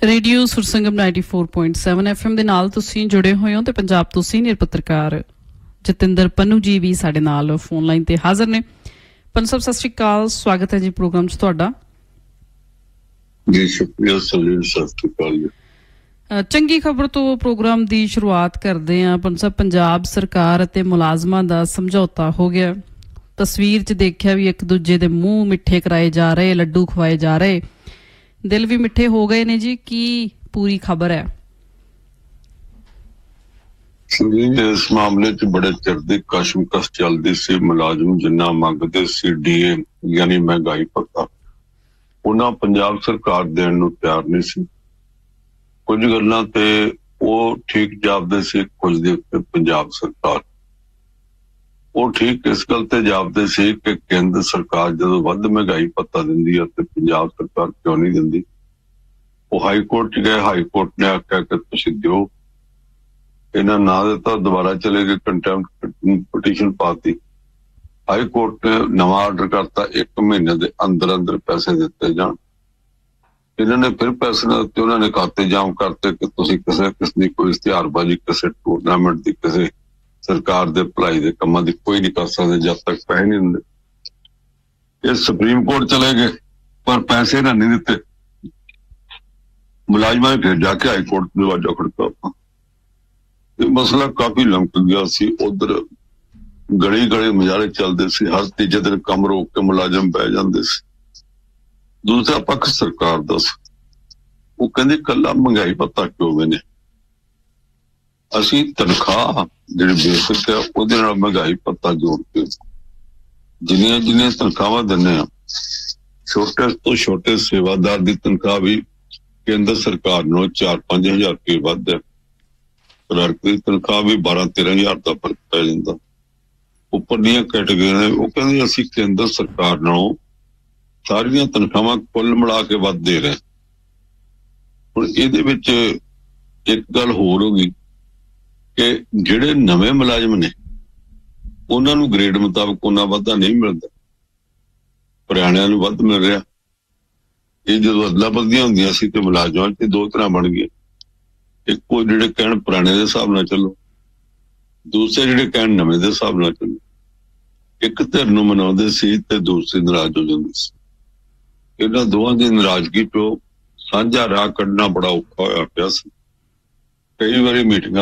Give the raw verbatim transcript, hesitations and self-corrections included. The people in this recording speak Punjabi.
Radio ਸੁਰਸੰਗਮ ninety four point seven F M ਦੇ ਨਾਲ ਤੁਸੀਂ ਜੁੜੇ ਹੋਏ ਹੋ ਤੇ ਪੰਜਾਬ ਤੋਂ ਸੀਨੀਅਰ ਪੱਤਰਕਾਰ ਜਤਿੰਦਰ ਪੰਨੂ ਜੀ ਵੀ ਸਾਡੇ ਨਾਲ ਫੋਨ ਲਾਈਨ ਤੇ ਹਾਜ਼ਰ ਨੇ। ਪੰਨੂ ਸਾਹਿਬ, ਸਤਿ ਸ਼੍ਰੀ ਅਕਾਲ, ਸਵਾਗਤ ਹੈ ਜੀ ਪ੍ਰੋਗਰਾਮ 'ਚ ਤੁਹਾਡਾ। ਜੀ ਸ਼ੁਕਰੀਆ ਸਲੀਮ, ਸਤਿ ਸ਼੍ਰੀ ਅਕਾਲ ਜੀ। ਚੰਗੀ ਖਬਰ ਤੋਂ ਪ੍ਰੋਗਰਾਮ ਦੀ ਸ਼ੁਰੂਆਤ ਕਰਦੇ ਹਾਂ। ਪੰਨੂ ਸਾਹਿਬ, ਪੰਜਾਬ ਸਰਕਾਰ ਅਤੇ ਮੁਲਾਜ਼ਮਾਂ ਦਾ ਸਮਝੌਤਾ ਹੋ ਗਿਆ। ਤਸਵੀਰ 'ਚ ਦੇਖਿਆ ਵੀ ਇੱਕ ਦੂਜੇ ਦੇ ਮੂੰਹ ਮਿੱਠੇ ਕਰਾਏ ਜਾ ਰਹੇ, ਲੱਡੂ ਖਵਾਏ ਜਾ ਰਹੇ, ਦਿਲ ਵੀ ਮਿੱਠੇ ਹੋ ਗਏ ਨੇ ਜੀ। ਕੀ ਪੂਰੀ ਖਬਰ ਹੈ? ਇਸ ਮਾਮਲੇ 'ਚ ਬੜੇ ਚਿਰ ਦੀ ਕਸ਼ਮਕਸ਼ ਚੱਲਦੀ ਸੀ। ਮੁਲਾਜ਼ਮ ਜਿੰਨਾ ਮੰਗਦੇ ਸੀ ਡੀਏ ਯਾਨੀ ਮਹਿੰਗਾਈ ਭੱਤਾ, ਉਹਨਾਂ ਪੰਜਾਬ ਸਰਕਾਰ ਦੇਣ ਨੂੰ ਤਿਆਰ ਨਹੀਂ ਸੀ। ਕੁਝ ਗੱਲਾਂ ਤੇ ਉਹ ਠੀਕ ਜਾਪਦੇ ਸੀ, ਕੁਝ ਦੇ ਉੱਤੇ ਪੰਜਾਬ ਸਰਕਾਰ ਉਹ ਠੀਕ ਇਸ ਗੱਲ ਤੇ ਜਾਪਦੇ ਸੀ ਕਿ ਕੇਂਦਰ ਸਰਕਾਰ ਜਦੋਂ ਵੱਧ ਮਹਿੰਗਾਈ ਭੱਤਾ ਦਿੰਦੀ ਹੈ ਤੇ ਪੰਜਾਬ ਸਰਕਾਰ ਕਿਉਂ ਨਹੀਂ ਦਿੰਦੀ। ਉਹ ਹਾਈ ਕੋਰਟ 'ਚ ਗਏ, ਹਾਈ ਕੋਰਟ ਨੇ ਆਖਿਆ ਕਿ ਤੁਸੀਂ ਦਿਓ। ਇਹਨਾਂ ਨਾ ਦਿੱਤਾ, ਦੁਬਾਰਾ ਚਲੇ ਗਏ, ਕੰਟੈਂਪਟ ਪਟੀਸ਼ਨ ਪਾਤੀ। ਹਾਈ ਕੋਰਟ ਨੇ ਨਵਾਂ ਆਰਡਰ ਕਰਤਾ, ਇੱਕ ਮਹੀਨੇ ਦੇ ਅੰਦਰ ਅੰਦਰ ਪੈਸੇ ਦਿੱਤੇ ਜਾਣ। ਇਹਨਾਂ ਨੇ ਫਿਰ ਪੈਸੇ ਨਾ ਦਿੱਤੇ, ਉਹਨਾਂ ਨੇ ਖਾਤੇ ਜਾਮ ਕਰਤੇ ਕਿ ਤੁਸੀਂ ਕਿਸੇ ਕਿਸ ਦੀ ਕੋਈ ਇਸ਼ਤਿਹਾਰਬਾਜ਼ੀ, ਕਿਸੇ ਟੂਰਨਾਮੈਂਟ ਦੀ, ਕਿਸੇ ਸਰਕਾਰ ਦੇ ਭਲਾਈ ਦੇ ਕੰਮਾਂ ਦੀ ਕੋਈ ਨਹੀਂ ਕਰ ਸਕਦੇ ਜਦ ਤੱਕ ਪੈਸੇ ਨਹੀਂ ਦਿੰਦੇ। ਇਹ ਸੁਪਰੀਮ ਕੋਰਟ ਚਲੇ ਗਏ ਪਰ ਪੈਸੇ ਨਾ ਨਹੀਂ ਦਿੱਤੇ। ਮੁਲਾਜ਼ਮਾਂ ਨੇ ਫਿਰ ਜਾ ਕੇ ਹਾਈ ਕੋਰਟ ਦਾ ਦਰਵਾਜ਼ਾ ਖੜਕਾਤਾ। ਇਹ ਮਸਲਾ ਕਾਫੀ ਲੰਕ ਗਿਆ ਸੀ। ਉਧਰ ਗਲੀ ਗਲੀ ਮੁਜ਼ਾਹਰੇ ਚੱਲਦੇ ਸੀ, ਹਰ ਤੀਜੇ ਦਿਨ ਕੰਮ ਰੋਕ ਕੇ ਮੁਲਾਜ਼ਮ ਬਹਿ ਜਾਂਦੇ ਸੀ। ਦੂਸਰਾ ਪੱਖ ਸਰਕਾਰ ਦਾ ਸੀ, ਉਹ ਕਹਿੰਦੇ ਕੱਲਾ ਮਹਿੰਗਾਈ ਭੱਤਾ ਕਿਉਂ ਬਣੇ, ਅਸੀਂ ਤਨਖਾਹ ਜਿਹੜੀ ਬੇਸਿਕ ਹੈ ਉਹਦੇ ਨਾਲ ਮਹਿੰਗਾਈ ਭੱਤਾ ਜੋੜ ਕੇ ਜਿੰਨੀਆਂ ਜਿੰਨੀਆਂ ਤਨਖਾਹਾਂ ਦਿੰਦੇ ਆ, ਛੋਟੇ ਤੋਂ ਛੋਟੇ ਸੇਵਾਦਾਰ ਦੀ ਤਨਖਾਹ ਵੀ ਕੇਂਦਰ ਸਰਕਾਰ ਨੂੰ ਚਾਰ ਪੰਜ ਹਜ਼ਾਰ ਰੁਪਏ ਵੱਧ ਹੈ। ਕਲਰਕ ਦੀ ਤਨਖਾਹ ਵੀ ਬਾਰਾਂ ਤੇਰਾਂ ਹਜ਼ਾਰ ਦਾ ਫਰਕ ਪੈ ਜਾਂਦਾ। ਉੱਪਰਲੀਆਂ ਕੈਟੇਗਰੀਆਂ ਨੇ ਉਹ ਕਹਿੰਦੇ ਅਸੀਂ ਕੇਂਦਰ ਸਰਕਾਰ ਨਾਲੋਂ ਸਾਰੀਆਂ ਤਨਖਾਹਾਂ ਕੁੱਲ ਮਿਲਾ ਕੇ ਵੱਧ ਦੇ ਰਹੇ। ਹੁਣ ਇਹਦੇ ਵਿੱਚ ਇੱਕ ਗੱਲ ਹੋਰ ਹੋ ਗਈ ਕਿ ਜਿਹੜੇ ਨਵੇਂ ਮੁਲਾਜ਼ਮ ਨੇ ਉਹਨਾਂ ਨੂੰ ਗ੍ਰੇਡ ਮੁਤਾਬਕ ਉਹਨਾਂ ਵਾਧਾ ਨਹੀਂ ਮਿਲਦਾ, ਪੁਰਾਣਿਆਂ ਨੂੰ ਵੱਧ ਮਿਲ ਰਿਹਾ। ਇਹ ਜਦੋਂ ਅਦਲਾ ਬਦਲੀਆਂ ਹੁੰਦੀਆਂ ਸੀ ਤੇ ਮੁਲਾਜ਼ਮਾਂ ਚ ਦੋ ਤਰ੍ਹਾਂ ਬਣ ਗਏ। ਇੱਕੋ ਜਿਹੜੇ ਕਹਿਣ ਪੁਰਾਣੇ ਦੇ ਹਿਸਾਬ ਨਾਲ ਚੱਲੋ, ਦੂਸਰੇ ਜਿਹੜੇ ਕਹਿਣ ਨਵੇਂ ਦੇ ਹਿਸਾਬ ਨਾਲ ਚੱਲੋ। ਇੱਕ ਧਿਰ ਨੂੰ ਮਨਾਉਂਦੇ ਸੀ ਤੇ ਦੂਸਰੀ ਨਾਰਾਜ਼ ਹੋ ਜਾਂਦੀ ਸੀ। ਇਹਨਾਂ ਦੋਵਾਂ ਦੀ ਨਾਰਾਜ਼ਗੀ ਤੋਂ ਸਾਂਝਾ ਰਾਹ ਕੱਢਣਾ ਬੜਾ ਔਖਾ ਹੋਇਆ ਪਿਆ ਸੀ। ਕਈ ਵਾਰੀ ਮੀਟਿੰਗਾਂ